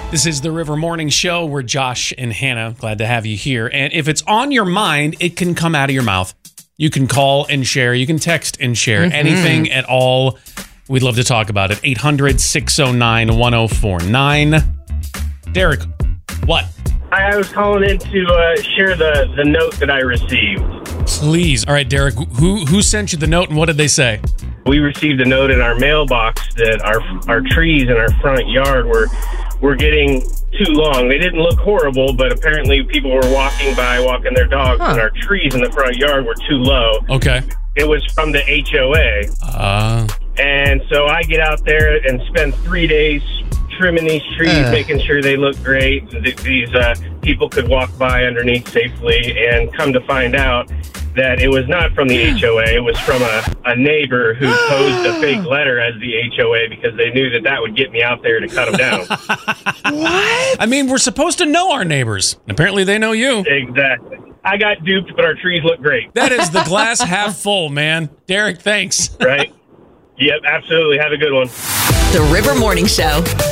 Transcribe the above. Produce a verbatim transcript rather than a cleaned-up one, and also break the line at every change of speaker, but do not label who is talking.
This is the River Morning Show. We're Josh and Hannah. Glad to have you here. And if it's on your mind, it can come out of your mouth. You can call and share. You can text and share. Mm-hmm. Anything at all. We'd love to talk about it. eight hundred, six oh nine, one oh four nine. Derek, what?
I was calling in to uh, share the, the note that I received.
Please. All right, Derek, who who sent you the note and what did they say?
We received a note in our mailbox that our our trees in our front yard were were getting too long. They didn't look horrible, but apparently people were walking by, walking their dogs, huh. and our trees in the front yard were too low.
Okay.
It was from the H O A.
Uh.
And so I get out there and spend three days trimming these trees, uh. making sure they look great. These uh, people could walk by underneath safely, and come to find out that it was not from the H O A. It was from a, a neighbor who posed a fake letter as the H O A because they knew that that would get me out there to cut them down.
What? I mean, we're supposed to know our neighbors. Apparently they know you.
Exactly. I got duped, but our trees look great.
That is the glass half full, man. Derek, thanks.
Right? Yep, absolutely. Have a good one.
The River Morning Show.